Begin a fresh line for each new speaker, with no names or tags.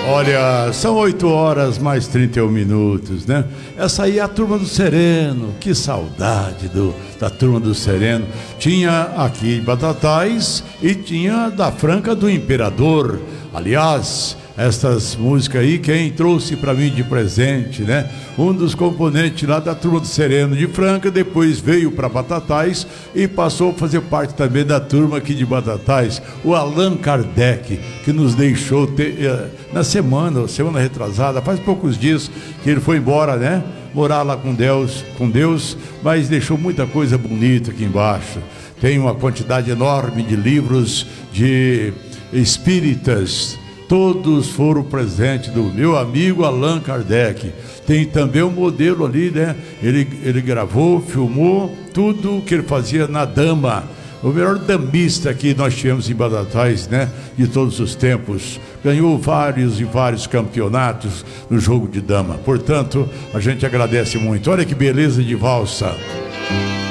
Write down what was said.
Olha, são 8 horas mais 31 minutos, né? Essa aí é a Turma do Sereno. Que saudade da Turma do Sereno. Tinha aqui Batatais e tinha da Franca do Imperador. Aliás, estas músicas aí, quem trouxe para mim de presente, né? Um dos componentes lá da Turma do Sereno de Franca, depois veio para Batatais e passou a fazer parte também da turma aqui de Batatais, o Allan Kardec, que nos deixou na semana retrasada, faz poucos dias que ele foi embora, né? Morar lá com Deus, mas deixou muita coisa bonita aqui embaixo. Tem uma quantidade enorme de livros de espíritas. Todos foram presentes do meu amigo Allan Kardec. Tem também um modelo ali, né? Ele gravou, filmou tudo que ele fazia na dama. O melhor damista que nós tivemos em Batatais, né? De todos os tempos. Ganhou vários e vários campeonatos no jogo de dama. Portanto, a gente agradece muito. Olha que beleza de valsa.